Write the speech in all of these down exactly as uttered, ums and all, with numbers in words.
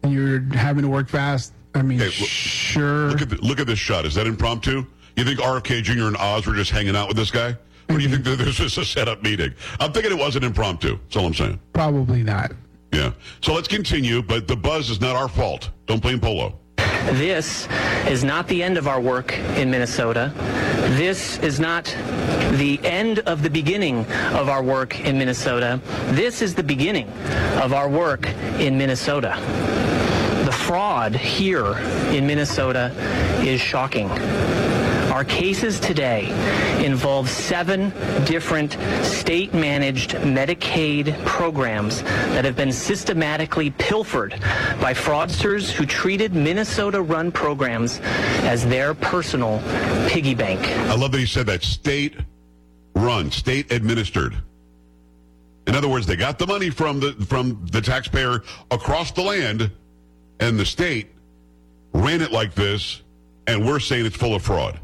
and you're having to work fast, I mean, Hey, look, sure. Look at the, look at this shot. Is that impromptu? You think R F K Junior and Oz were just hanging out with this guy? Or do you think that this was a set-up meeting? I'm thinking it wasn't impromptu. That's all I'm saying. Probably not. Yeah. So let's continue, but the buzz is not our fault. Don't blame Polo. This is not the end of our work in Minnesota. This is not the end of the beginning of our work in Minnesota. This is the beginning of our work in Minnesota. The fraud here in Minnesota is shocking. Our cases today involve seven different state-managed Medicaid programs that have been systematically pilfered by fraudsters who treated Minnesota-run programs as their personal piggy bank. I love that he said that. State-run, state-administered. In other words, they got the money from the from the taxpayer across the land, and the state ran it like this, and we're saying it's full of fraud.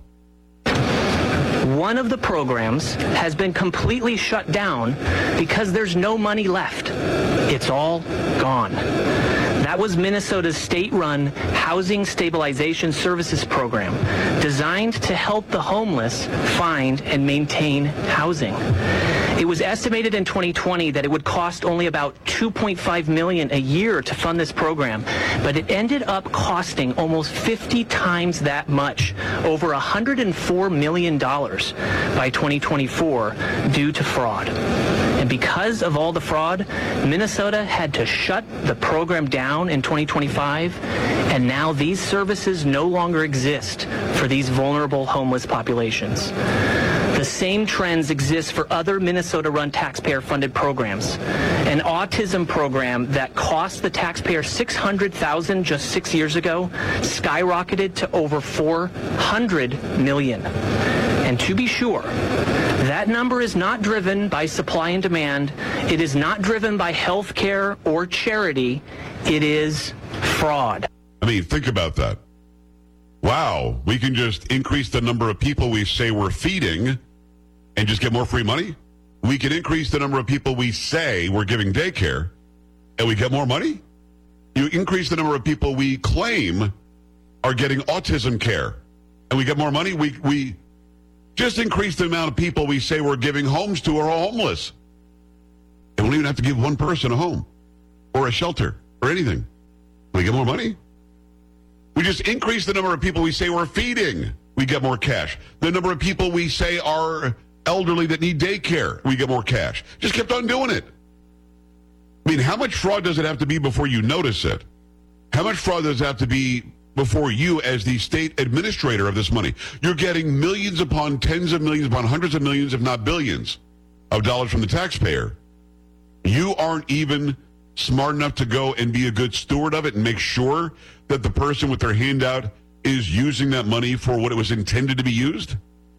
One of the programs has been completely shut down because there's no money left. It's all gone. That was Minnesota's state-run Housing Stabilization Services Program, designed to help the homeless find and maintain housing. It was estimated in twenty twenty that it would cost only about two point five million dollars a year to fund this program, but it ended up costing almost fifty times that much, over one hundred four million dollars by twenty twenty-four due to fraud. And because of all the fraud, Minnesota had to shut the program down in twenty twenty-five, and now these services no longer exist for these vulnerable homeless populations. The same trends exist for other Minnesota-run taxpayer-funded programs. An autism program that cost the taxpayer six hundred thousand dollars just six years ago skyrocketed to over four hundred million dollars. And to be sure, that number is not driven by supply and demand. It is not driven by health care or charity. It is fraud. I mean, think about that. Wow, we can just increase the number of people we say we're feeding and just get more free money? We can increase the number of people we say we're giving daycare and we get more money? You increase the number of people we claim are getting autism care and we get more money? We we just increase the amount of people we say we're giving homes to are homeless. And we don't even have to give one person a home or a shelter or anything. We get more money? We just increase the number of people we say we're feeding. We get more cash. The number of people we say are elderly that need daycare, we get more cash. Just kept on doing it. I mean, how much fraud does it have to be before you notice it? How much fraud does it have to be before you, as the state administrator of this money? You're getting millions upon tens of millions upon hundreds of millions, if not billions, of dollars from the taxpayer. You aren't even smart enough to go and be a good steward of it and make sure that the person with their handout is using that money for what it was intended to be used?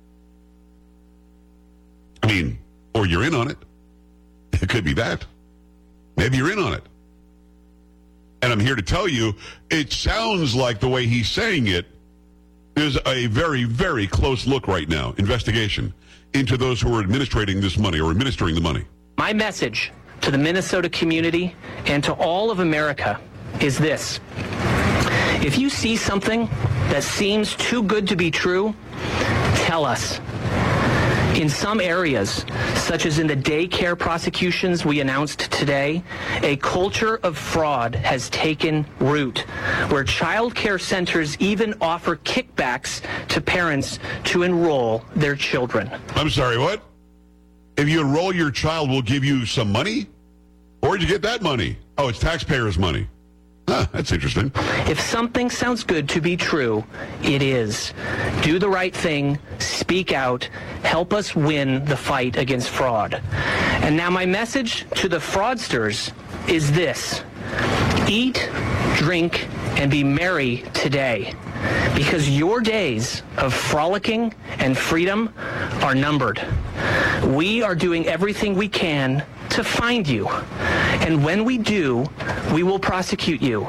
I mean, or you're in on it. It could be that. Maybe you're in on it. And I'm here to tell you, it sounds like the way he's saying it, there's a very, very close look right now, investigation, into those who are administrating this money or administering the money. My message to the Minnesota community and to all of America is this. If you see something that seems too good to be true, tell us. In some areas, such as in the daycare prosecutions we announced today, a culture of fraud has taken root, where child care centers even offer kickbacks to parents to enroll their children. I'm sorry, what? If you enroll your child, we'll give you some money? Where'd you get that money? Oh, it's taxpayers' money. Huh, that's interesting. If something sounds good to be true, it is. Do the right thing, speak out, help us win the fight against fraud. And now my message to the fraudsters is this. Eat, drink, and be merry today, because your days of frolicking and freedom are numbered. We are doing everything we can to find you. And when we do, we will prosecute you.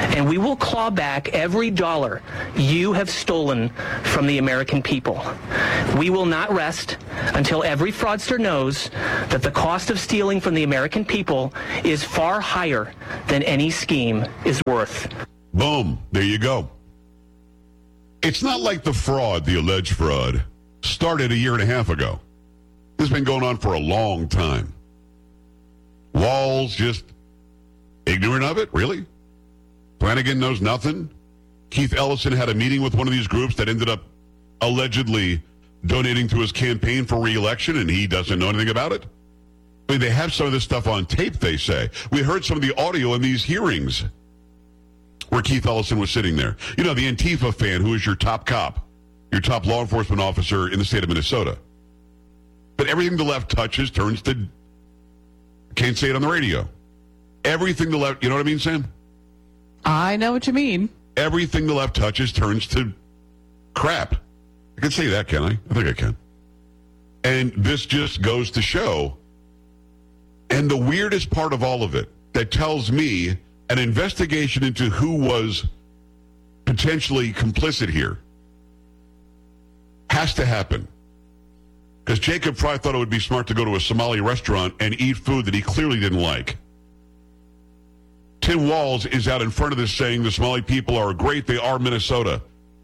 and we will claw back every dollar you have stolen from the American people. We will not rest until every fraudster knows that the cost of stealing from the American people is far higher than any scheme is worth. Boom. There you go. It's not like the fraud, the alleged fraud, started a year and a half ago. This has been going on for a long time. Walls just ignorant of it? Really? Flanagan knows nothing? Keith Ellison had a meeting with one of these groups that ended up allegedly donating to his campaign for re-election, and he doesn't know anything about it? I mean, they have some of this stuff on tape, they say. We heard some of the audio in these hearings where Keith Ellison was sitting there. You know, the Antifa fan who is your top cop, your top law enforcement officer in the state of Minnesota. But everything the left touches turns to, can't say it on the radio. Everything the left, you know what I mean, Sam? I know what you mean. Everything the left touches turns to crap. I can say that, can I? I think I can. And this just goes to show, and the weirdest part of all of it, that tells me an investigation into who was potentially complicit here has to happen. Because Jacob Fry thought it would be smart to go to a Somali restaurant and eat food that he clearly didn't like. Tim Walz is out in front of this saying the Somali people are great, they are Minnesota.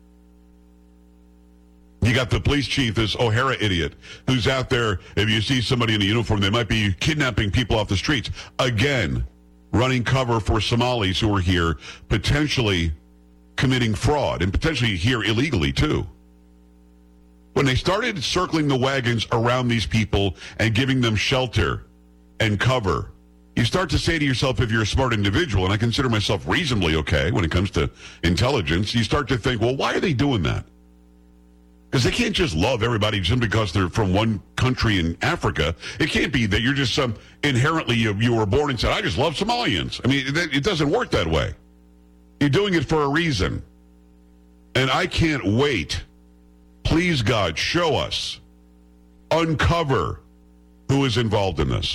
You got the police chief, this O'Hara idiot, who's out there, if you see somebody in a uniform, they might be kidnapping people off the streets. Again, running cover for Somalis who are here, potentially committing fraud, and potentially here illegally, too. When they started circling the wagons around these people and giving them shelter and cover, you start to say to yourself, if you're a smart individual, and I consider myself reasonably okay when it comes to intelligence, you start to think, well, why are they doing that? Because they can't just love everybody just because they're from one country in Africa. It can't be that you're just some inherently, you, you were born and said, I just love Somalians. I mean, it, it doesn't work that way. You're doing it for a reason. And I can't wait. Please, God, show us, uncover who is involved in this.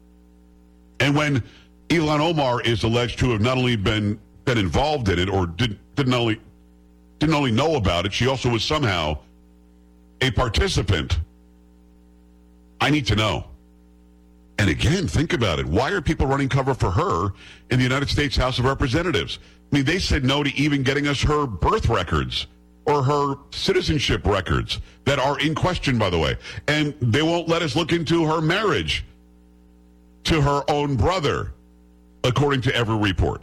And when Ilhan Omar is alleged to have not only been, been involved in it or did, didn't only didn't only know about it, she also was somehow a participant. I need to know. And again, think about it. Why are people running cover for her in the United States House of Representatives? I mean, they said no to even getting us her birth records or her citizenship records that are in question, by the way. And they won't let us look into her marriage to her own brother, according to every report.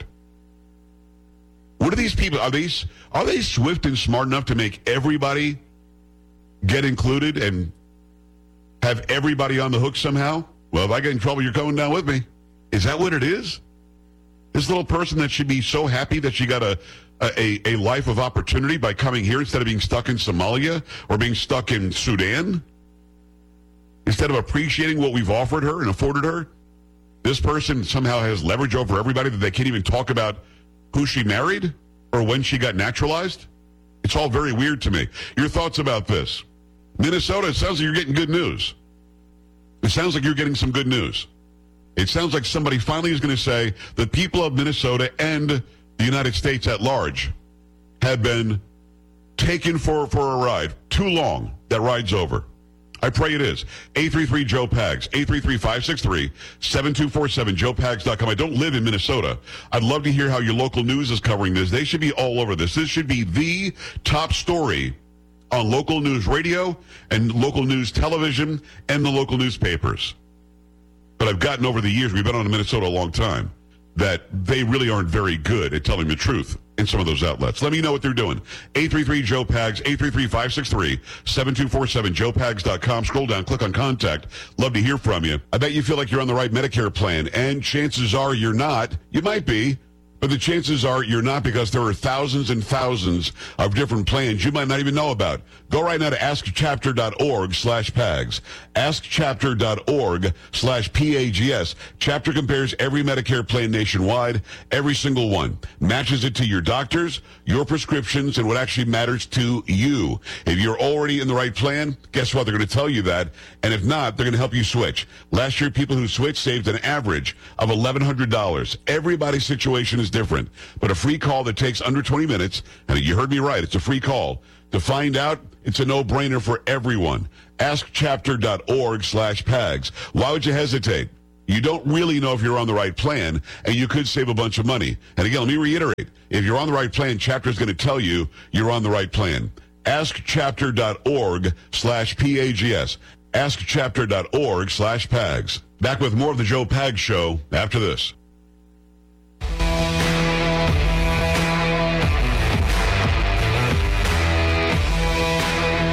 What are these people? Are these are they swift and smart enough to make everybody get included and have everybody on the hook somehow? Well, if I get in trouble, you're coming down with me. Is that what it is? This little person that should be so happy that she got a, a, a life of opportunity by coming here instead of being stuck in Somalia or being stuck in Sudan? Instead of appreciating what we've offered her and afforded her, this person somehow has leverage over everybody that they can't even talk about who she married or when she got naturalized? It's all very weird to me. Your thoughts about this? Minnesota, it sounds like you're getting good news. It sounds like you're getting some good news. It sounds like somebody finally is going to say the people of Minnesota and the United States at large have been taken for, for a ride. Too long. That ride's over. I pray it is. eight three three Joe Pags, eight three three, five six three, seven two four seven, joe pags dot com. I don't live in Minnesota. I'd love to hear how your local news is covering this. They should be all over this. This should be the top story on local news radio and local news television and the local newspapers. But I've gotten over the years, we've been on in Minnesota a long time, that they really aren't very good at telling the truth in some of those outlets. Let me know what they're doing. eight three three Joe Pags, eight three three, five six three, seven two four seven, joe pags dot com. Scroll down, click on contact. Love to hear from you. I bet you feel like you're on the right Medicare plan, and chances are you're not. You might be, but the chances are you're not, because there are thousands and thousands of different plans you might not even know about. Go right now to askchapter.org slash PAGS. askchapter.org slash P A G S. Chapter compares every Medicare plan nationwide, every single one. Matches it to your doctors, your prescriptions, and what actually matters to you. If you're already in the right plan, guess what? They're going to tell you that. And if not, they're going to help you switch. Last year, people who switched saved an average of eleven hundred dollars. Everybody's situation is different. But a free call that takes under twenty minutes, and you heard me right, it's a free call. To find out, it's a no-brainer for everyone. askchapter.org slash PAGS. Why would you hesitate? You don't really know if you're on the right plan, and you could save a bunch of money. And again, let me reiterate. If you're on the right plan, Chapter is going to tell you you're on the right plan. askchapter.org slash P-A-G-S. askchapter.org slash PAGS. Back with more of the Joe Pags Show after this.